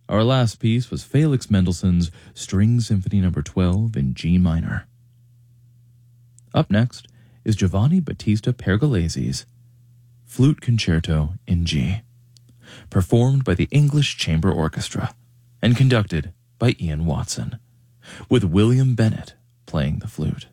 Our last piece was Felix Mendelssohn's String Symphony No. 12 in G minor. Up next is Giovanni Battista Pergolesi's Flute Concerto in G, performed by the English Chamber Orchestra and conducted by Ian Watson, with William Bennett playing the flute.